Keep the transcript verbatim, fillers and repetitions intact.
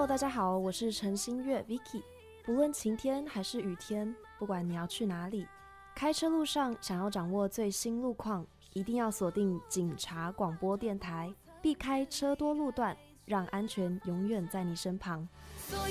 大家好，我是陈新月 Vicky。不论晴天还是雨天，不管你要去哪里，开车路上想要掌握最新路况，一定要锁定警察广播电台，避开车多路段，让安全永远在你身旁。